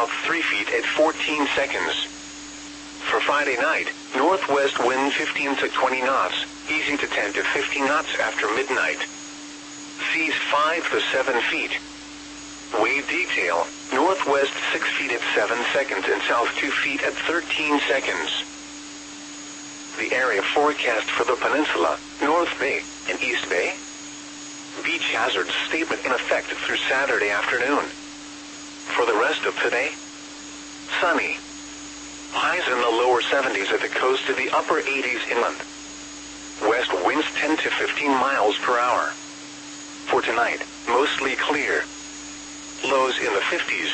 south 3 feet at 14 seconds. For Friday night, northwest wind 15 to 20 knots, easing to 10 to 15 knots after midnight. Seas 5 to 7 feet. Wave detail, northwest 6 feet at 7 seconds and south 2 feet at 13 seconds. The area forecast for the peninsula, North Bay, and East Bay. Beach hazard statement in effect through Saturday afternoon. For the rest of today, sunny. Highs in the lower 70s at the coast to the upper 80s inland. West winds 10 to 15 miles per hour. For tonight, mostly clear. Lows in the 50s.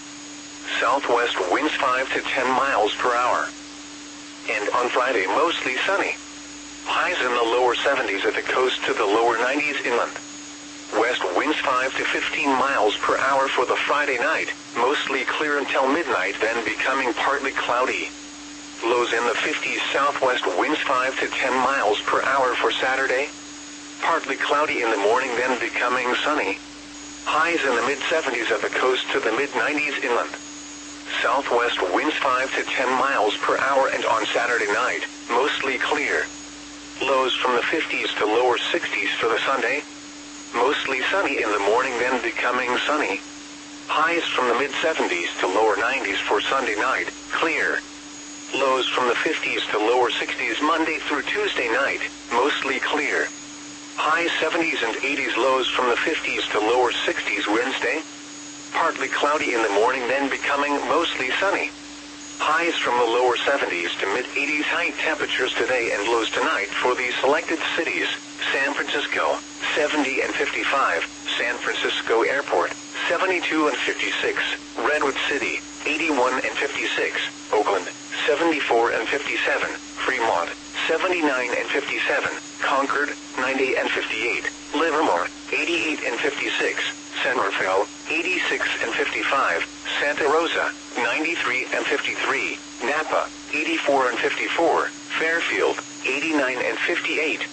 Southwest winds 5 to 10 miles per hour. And on Friday, mostly sunny. Highs in the lower 70s at the coast to the lower 90s inland. West winds 5 to 15 miles per hour for the Friday night, mostly clear until midnight, then becoming partly cloudy. Lows in the 50s. Southwest winds 5 to 10 miles per hour for Saturday. Partly cloudy in the morning, then becoming sunny. Highs in the mid-70s at the coast to the mid-90s inland. Southwest winds 5 to 10 miles per hour, and on Saturday night, mostly clear. Lows from the 50s to lower 60s for the Sunday. Mostly sunny in the morning, then becoming sunny. Highs from the mid-70s to lower 90s for Sunday night, clear. Lows from the 50s to lower 60s Monday through Tuesday night, mostly clear. High 70s and 80s, lows from the 50s to lower 60s Wednesday. Partly cloudy in the morning, then becoming mostly sunny. Highs from the lower 70s to mid-80s. High temperatures today and lows tonight for the selected cities: San Francisco, 70 and 55, San Francisco Airport, 72 and 56, Redwood City, 81 and 56, Oakland, 74 and 57, Fremont, 79 and 57, Concord, 90 and 58, Livermore, 88 and 56, San Rafael, 86 and 55, Santa Rosa, 93 and 53, Napa, 84 and 54, Fairfield, 89 and 58.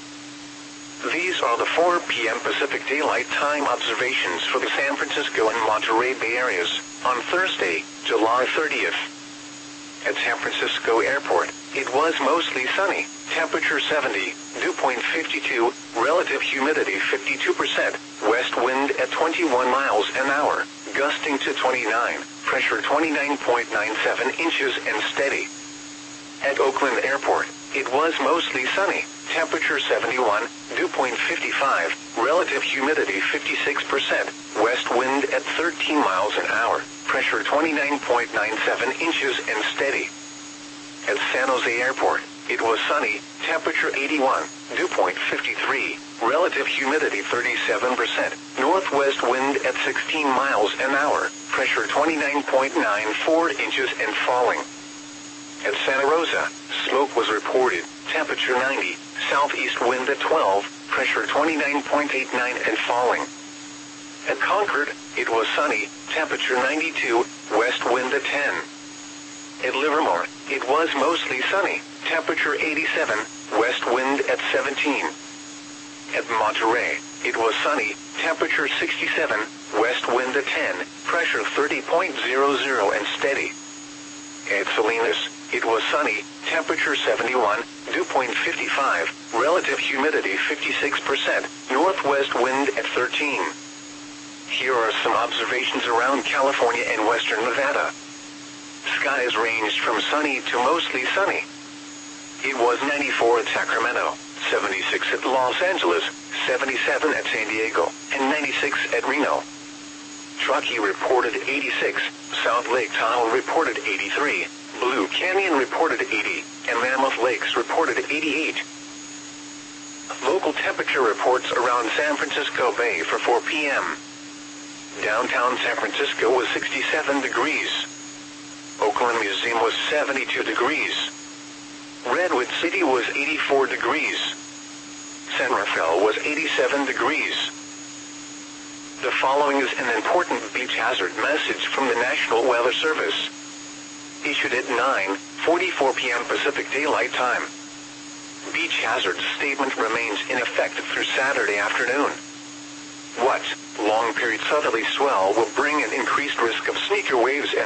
These are the 4 p.m. Pacific Daylight Time observations for the San Francisco and Monterey Bay areas on Thursday, July 30th. At San Francisco Airport, it was mostly sunny, temperature 70, dew point 52, relative humidity 52%, west wind at 21 miles an hour, gusting to 29, pressure 29.97 inches and steady. At Oakland Airport, it was mostly sunny, temperature 71, dew point 55, relative humidity 56%, west wind at 13 miles an hour, pressure 29.97 inches and steady. At San Jose Airport, it was sunny, temperature 81, dew point 53, relative humidity 37%, northwest wind at 16 miles an hour, pressure 29.94 inches and falling. At Santa Rosa, smoke was reported, temperature 90, southeast wind at 12, pressure 29.89 and falling. At Concord, it was sunny, temperature 92, west wind at 10. At Livermore, it was mostly sunny, temperature 87, west wind at 17. At Monterey, it was sunny, temperature 67, west wind at 10, pressure 30.00 and steady. At Salinas, it was sunny, temperature 71, dew point 55, relative humidity 56%, northwest wind at 13. Here are some observations around California and western Nevada. Skies ranged from sunny to mostly sunny. It was 94 at Sacramento, 76 at Los Angeles, 77 at San Diego, and 96 at Reno. Truckee reported 86, South Lake Tahoe reported 83, Blue Canyon reported 80, and Mammoth Lakes reported 88. Local temperature reports around San Francisco Bay for 4 p.m. Downtown San Francisco was 67 degrees. Oakland Museum was 72 degrees. Redwood City was 84 degrees. San Rafael was 87 degrees. The following is an important beach hazard message from the National Weather Service. Issued at 9:44 p.m. Pacific Daylight Time. Beach hazard statement remains in effect through Saturday afternoon. What? Long-period southerly swell will bring an increased risk of sneaker waves and